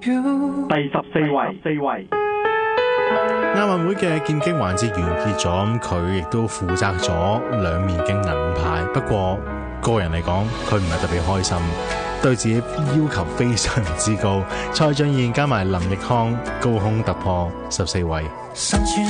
第14位。 亞運會嘅劍擊環節完結咗，咁佢亦都負責咗2面嘅銀牌。不過個人嚟講，佢唔係特別開心，對自己要求非常之高。蔡俊彥加埋林奕匡高空突破14位。